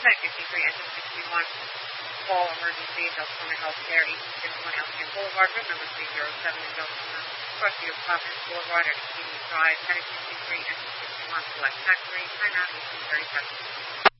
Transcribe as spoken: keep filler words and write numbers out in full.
Pet fifty-three, engine sixty-one, call emergency, Deltona Healthcare, eighteen fifty-one Elkham Boulevard, room number three oh seven in Deltona, Garcia Providence Boulevard at Acadian Drive, Pet fifty-three, engine sixty-one, select factory, time out eighteen thirty-seven.